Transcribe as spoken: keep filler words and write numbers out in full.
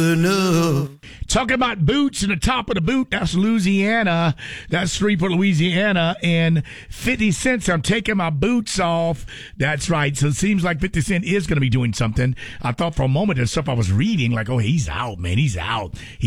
Talking about boots and the top of the boot, that's Louisiana. That's Shreveport, Louisiana. And fifty Cent, I'm taking my boots off. That's right. So it seems like fifty Cent is going to be doing something. I thought for a moment there's stuff I was reading like, oh, he's out, man. He's out. He